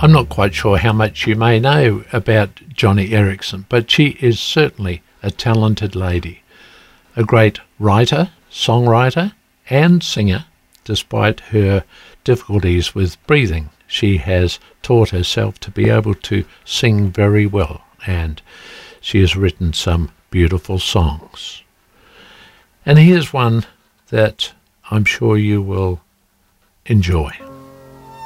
I'm not quite sure how much you may know about Joni Eareckson, but she is certainly a talented lady, a great writer, songwriter and singer. Despite her difficulties with breathing, she has taught herself to be able to sing very well, and she has written some beautiful songs. And here's one that I'm sure you will enjoy.